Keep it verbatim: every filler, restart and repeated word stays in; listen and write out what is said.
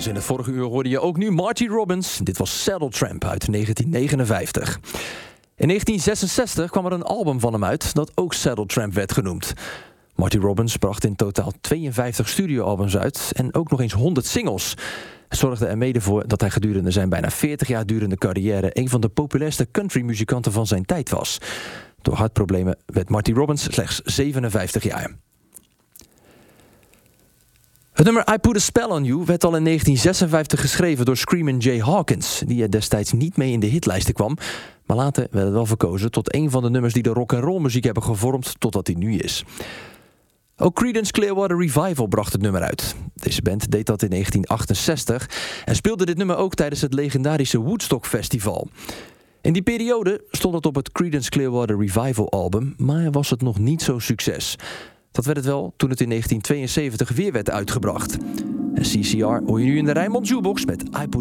als in het vorige uur hoorde je ook nu Marty Robbins. Dit was Saddle Tramp uit negentien negenenvijftig. In negentien zesenzestig kwam er een album van hem uit dat ook Saddle Tramp werd genoemd. Marty Robbins bracht in totaal tweeënvijftig studioalbums uit en ook nog eens honderd singles. Het zorgde er mede voor dat hij gedurende zijn bijna veertig jaar durende carrière een van de populairste countrymuzikanten van zijn tijd was. Door hartproblemen werd Marty Robbins slechts zevenenvijftig jaar. Het nummer I Put a Spell on You werd al in negentien zesenvijftig geschreven door Screamin' Jay Hawkins, die er destijds niet mee in de hitlijsten kwam, maar later werd het wel verkozen tot een van de nummers die de rock'n'roll muziek hebben gevormd tot wat hij nu is. Ook Creedence Clearwater Revival bracht het nummer uit. Deze band deed dat in negentien achtenzestig en speelde dit nummer ook tijdens het legendarische Woodstock Festival. In die periode stond het op het Creedence Clearwater Revival album, maar was het nog niet zo'n succes. Dat werd het wel toen het in negentien tweeënzeventig weer werd uitgebracht. En C C R hoor je nu in de Rijnmond Jukebox met I Put